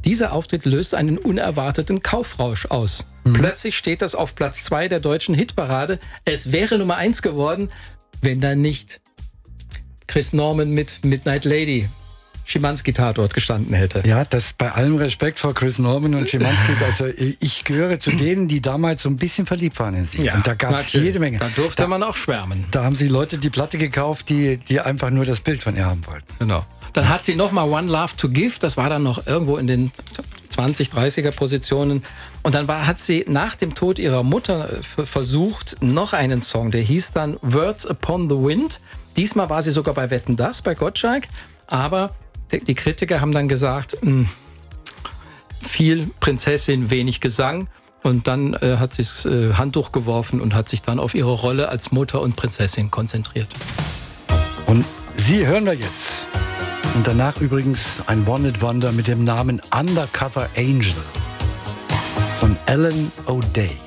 Dieser Auftritt löst einen unerwarteten Kaufrausch aus. Plötzlich steht das auf Platz 2 der deutschen Hitparade. Es wäre Nummer 1 geworden, wenn da nicht Chris Norman mit Midnight Lady Schimanski-Tatort gestanden hätte. Ja, das bei allem Respekt vor Chris Norman und Schimanski. Also ich gehöre zu denen, die damals so ein bisschen verliebt waren in sie. Ja, und da gab es jede Menge. Da durfte man auch schwärmen. Da haben sie Leute die Platte gekauft, die einfach nur das Bild von ihr haben wollten. Genau. Dann hat sie nochmal One Love to Give. Das war dann noch irgendwo in den 20, 30er Positionen. Und dann hat sie nach dem Tod ihrer Mutter versucht, noch einen Song. Der hieß dann Words Upon the Wind. Diesmal war sie sogar bei Wetten, dass, bei Gottschalk. Aber die Kritiker haben dann gesagt, viel Prinzessin, wenig Gesang. Und dann hat sie das Handtuch geworfen und hat sich dann auf ihre Rolle als Mutter und Prinzessin konzentriert. Und sie hören wir jetzt. Und danach übrigens ein One-Hit-Wonder mit dem Namen Undercover Angel von Alan O'Day.